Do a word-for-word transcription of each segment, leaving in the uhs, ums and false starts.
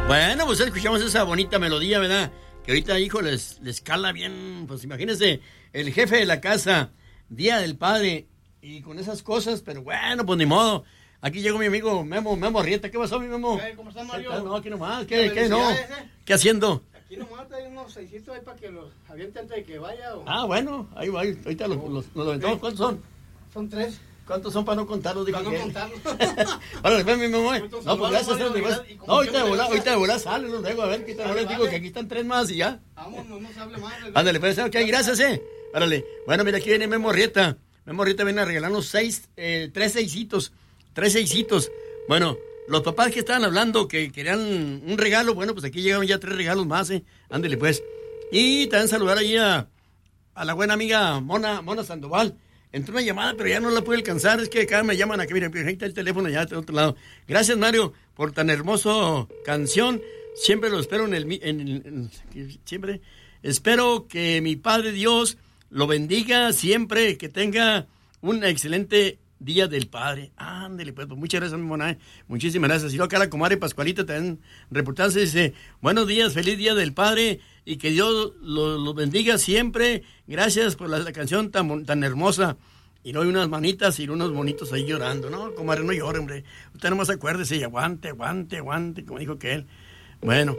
Bueno, pues escuchamos esa bonita melodía, ¿verdad? Que ahorita, hijo, les, les cala bien. Pues imagínense, el jefe de la casa, Día del Padre, y con esas cosas, pero bueno, pues ni modo. Aquí llegó mi amigo Memo, Memo Arrieta. ¿Qué pasó, mi Memo? ¿Cómo estás, Mario? ¿Qué tal? No, aquí nomás. ¿Qué, qué no? ¿Eh? ¿Qué haciendo? Aquí nomás hay unos seisitos ahí para que los avienten antes de que vaya. O... Ah, bueno, ahí va. Ahorita los, los, los aventamos. ¿Cuántos son? Son tres. ¿Cuántos son para no contarlos? Para no contarlos. Vale, ven, mi mamá. No, pues gracias. No, ahorita de volar, ahorita de volar sale, luego, a ver, quita, les digo que aquí están tres más y ya. Vamos, no nos hable más. Ándale, pues, ok, gracias, eh. Árale. Bueno, mira, aquí viene Memo Arrieta. Memo Arrieta viene a regalarnos seis, eh, tres seisitos, tres seisitos. Bueno, los papás que estaban hablando que querían un regalo, bueno, pues aquí llegaron ya tres regalos más, eh. Ándale, pues. Y también saludar ahí a, a la buena amiga Mona, Mona Sandoval. Entró una llamada, pero ya no la pude alcanzar. Es que acá me llaman aquí, miren, ahí está el teléfono ya de otro lado. Gracias, Mario, por tan hermoso canción. Siempre lo espero en el... En, en, en, siempre espero que mi Padre Dios lo bendiga siempre, que tenga un excelente Día del Padre. Ándale, pues, pues muchas gracias, mi mona. Muchísimas gracias. Y luego acá la comadre Pascualita también reportarse, dice, buenos días, feliz Día del Padre y que Dios lo, lo bendiga siempre. Gracias por la, la canción tan, tan hermosa. Y luego hay unas manitas y unos bonitos ahí llorando, ¿no? Comadre, no llore, hombre. Usted nomás acuérdese y aguante, aguante, aguante, como dijo que él. Bueno.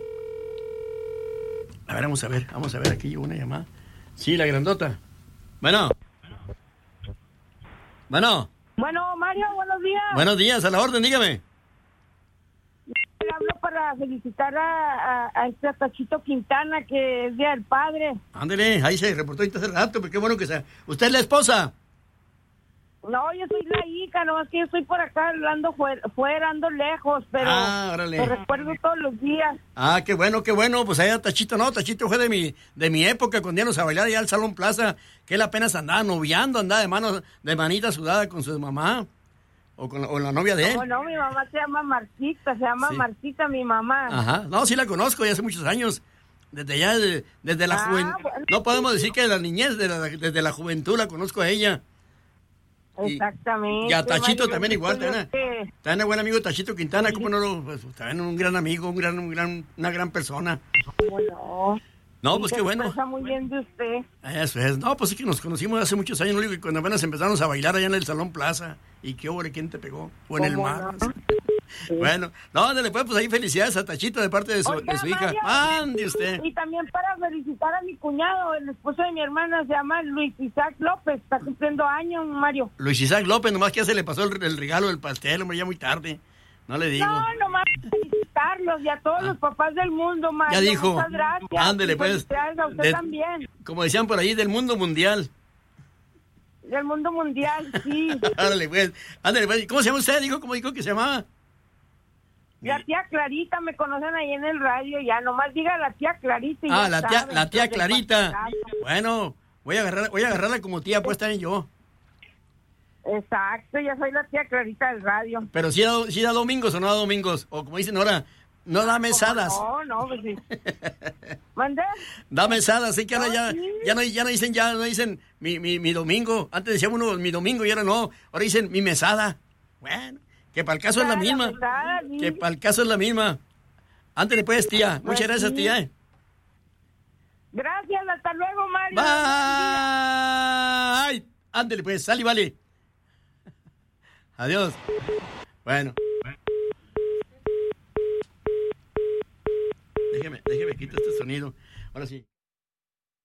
A ver, vamos a ver, vamos a ver, aquí llegó una llamada. Sí, la grandota. Bueno. Bueno. Bueno, Mario, buenos días. Buenos días, a la orden, dígame. Le hablo para felicitar a, a, a este Tachito Quintana, que es Día del Padre. Ándele, ahí se reportó hace rato, pero qué bueno que sea. ¿Usted es la esposa? No, yo soy la hija, nomás que yo estoy por acá, ando fuera, fuera ando lejos, pero ah, órale. Te recuerdo todos los días. Ah, qué bueno, qué bueno, pues allá Tachito, no, Tachito fue de mi, de mi época, cuando íbamos a bailar allá al Salón Plaza, que él apenas andaba noviando, andaba de manos, de manita sudada con su mamá, o con la, o la novia de él. No, no, mi mamá se llama Marcita, se llama sí. Marcita, mi mamá. Ajá, no, sí la conozco, ya hace muchos años, desde allá, de, desde la ah, juventud, bueno. No podemos decir que de la niñez, de la, desde la juventud la conozco a ella. Exactamente. Y a Tachito Mario, también igual, también, que... también un buen amigo Tachito Quintana, como no lo, pues, también un gran amigo, un gran, un gran, una gran persona. Bueno, no, pues qué bueno. Está muy bien de usted. Eso es, no, pues sí que nos conocimos hace muchos años, y cuando apenas empezamos a bailar allá en el Salón Plaza, y qué hombre, ¿quién te pegó? O en el mar. No? Sí. Bueno, no, dale, pues, pues ahí felicidades a Tachito de parte de su, Oiga, de su hija. Ande usted. Y también para felicitar a mi cuñado, el esposo de mi hermana, se llama Luis Isaac López, está cumpliendo años, Mario. Luis Isaac López, nomás que ya se le pasó el, el regalo del pastel, hombre, ya muy tarde. No le digo. No, nomás felicitarlos y a todos ah. los papás del mundo, Mario. Ya dijo. Muchas gracias. Ándele, pues. A usted de, también. Como decían por ahí, del mundo mundial. Del mundo mundial, sí. Ándale, pues. Ándale, pues. ¿Cómo se llama usted? Dijo, ¿cómo dijo que se llamaba? La tía Clarita, me conocen ahí en el radio, ya nomás diga la tía Clarita. Y ah, ya la tía, saben, la tía Clarita. Bueno, voy a agarrar, voy a agarrarla como tía, pues también yo. Exacto, ya soy la tía Clarita del radio. Pero si da, si da domingos o no da domingos, o como dicen ahora, no da mesadas. No, no, pues sí. ¿Mandé? Da mesadas, así que ahora no, ya, sí. ya no, ya no dicen, ya no dicen mi, mi, mi domingo. Antes decíamos uno mi domingo y ahora no, ahora dicen mi mesada. Bueno. Que para el caso es la misma. Pesada, sí. Que para el caso es la misma. Antes después, tía. Muchas pues gracias, sí. tía. Gracias, hasta luego, Mario. Bye. Ándale, pues, sal y vale. Adiós. Bueno. Déjeme, déjeme quitar este sonido. Ahora sí.